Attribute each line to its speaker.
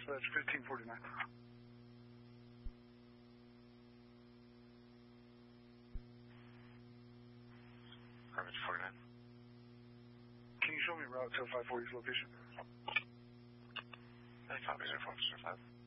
Speaker 1: dispatch 1549.
Speaker 2: Garbage 49.
Speaker 1: Can you show me route to 540's location?
Speaker 2: Any copies, Air Force 5?